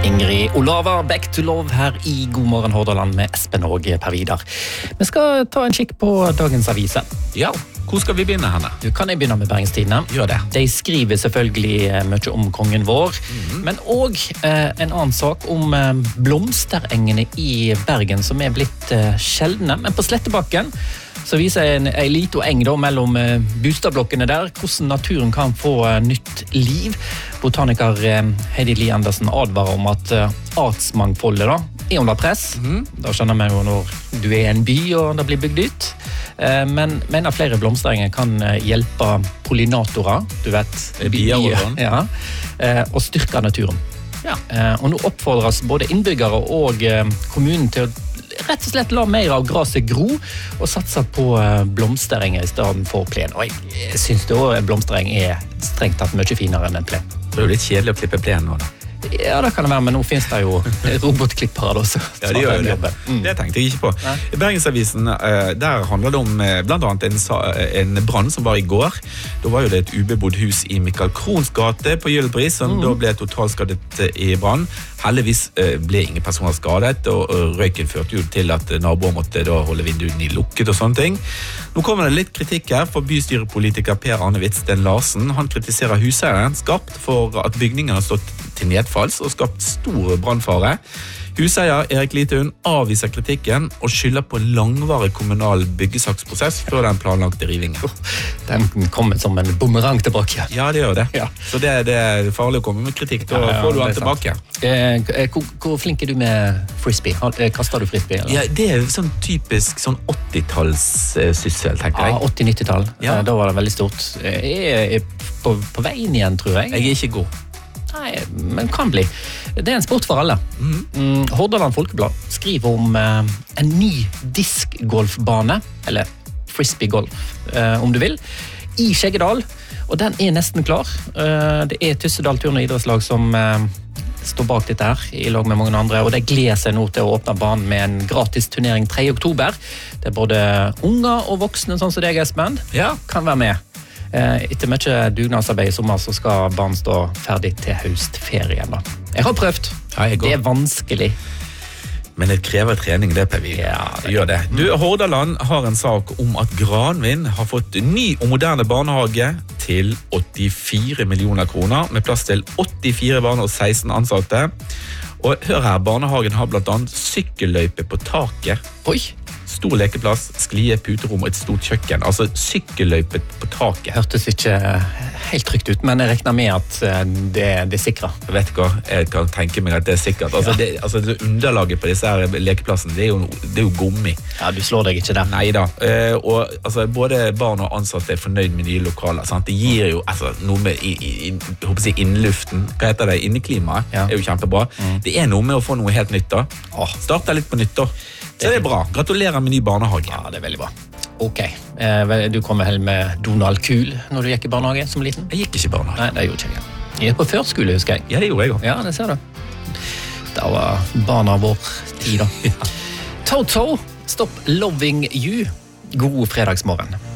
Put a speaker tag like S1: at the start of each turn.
S1: Ingrid Olava, Back to Love her I God morgen Hordaland med Espen og Per Vidar. Vi skal ta en kikk på dagens aviser.
S2: Ja, hvor skal vi begynne henne?
S1: Du kan jeg begynne med Bergenstidene.
S2: Gjør det.
S1: De skriver selvfølgelig mye om kongen vår, men også en annen sak om blomsterengene I Bergen som blitt sjeldne. Men på Slettebakken så viser en liten eng da, mellom bostadblokkene der, hvordan naturen kan få nytt liv. Botaniker Heidi Lie Andersen advarer om at artsmangfoldet da, under press. Da skjønner vi jo når du en by og det blir bygd ut. Men mener flere blomsterenger kan hjelpe pollinatorer, du vet,
S2: bier,
S1: og styrke naturen.
S2: Ja.
S1: Og nå oppfordres både innbyggere og kommunen til å rett og slett la mer av graset gro og satse på blomsterenger I stedet for plen. Og jeg synes da blomstereng strengt tatt mye finere enn en plen.
S2: Det jo litt kjedelig å klippe plen nå da.
S1: Ja, det kan det være, men nå finnes det jo robotklippere da.
S2: Ja, de gjør det. Det tenkte jeg ikke på. I Bergensavisen, der handler det om blant annet en brand som var I går. Da var jo det et ubebodd hus I Michael Krons gate på Gyldbris, som da ble totalskadet I brand. Heldigvis ble ingen personer skadet, og røyken førte jo til at naboer måtte da holde vinduene I lukket og sånne ting. Nå kommer det litt kritikk her for bystyrepolitiker Per Arne Hvidsten Larsen. Han kritiserer huseieren skarpt for at bygningen har stått til nedfalls og skapt stor brandfare. Huseier Erik Litun avviser kritikken og skylder på langvarig kommunal byggesaksprosess før den planlagte rivingen.
S1: Den kommer som en bumerang tilbake.
S2: Ja, det gjør det.
S1: Ja.
S2: Så det er farlig å komme med kritikk, da får du den tilbake.
S1: Hvor flink du med frisbee? Kaster du frisbee? Eller?
S2: Ja, det sånn typisk sånn 80-tallssyssel, tenker jeg.
S1: Ja, 80-90-tall.
S2: Ja.
S1: Da var det veldig stort. Jeg på vei inn igjen, tror jeg.
S2: Jeg ikke god.
S1: Nei, men kan bli. Det en sport for alle. Hordaland Folkeblad skriver om en ny diskgolfbane, eller frisbeegolf, om du vil, I Skjeggedal, og den nesten klar. Det Tyssedal Turn- og idrettslag som står bak dette her, I lag med mange andre, og det gleder seg nå til å åpne banen med en gratis turnering 3. oktober. Det både unger og voksne, sånn som deg, Espen, kan være med. Etter mye dugnadsarbeid I sommer så skal barn stå ferdig til høstferien da. Jeg har prøvd. Det vanskelig.
S2: Men det krever trening, det Per Vidar.
S1: Ja, det
S2: gjør det. Du, Hordaland har en sak om at Granvin har fått ny og moderne barnehage til 84 millioner kroner, med plass til 84 barn og 16 ansatte. Og hør her, barnehagen har blant annet sykkelløype på taket.
S1: Oi!
S2: Stor lekeplass, sklie, puterom og et stort kjøkken. Altså sykkelløype på taket.
S1: Hørtes ikke helt trygt ut, men jeg regner med at det sikrer.
S2: Jeg vet hva, jeg kan tenke meg at det sikkert. Altså, det underlaget på disse her lekeplassen, det er jo gummi.
S1: Ja, du slår deg ikke der.
S2: Neida. Og altså, både barn og ansatte fornøyd med nye lokaler. Sant? Det gir jo noe med håper jeg, innluften. Hva heter det? Inneklimaet er jo kjempebra. Det noe med å få noe helt nytt da. Starte litt på nytt da. Så det bra. Gratulerer med ny barnehage.
S1: Ja, det veldig bra. Ok. Du kom vel med Donald Kuhl når du gikk I barnehage som liten?
S2: Jeg gikk ikke I barnehage.
S1: Nei, det gjorde ikke jeg. Jeg gikk på førskole, husker jeg.
S2: Ja, det gjorde jeg også.
S1: Ja, det ser du. Det var barna vår tid da. Toto, Stop Loving You. God fredagsmorgen.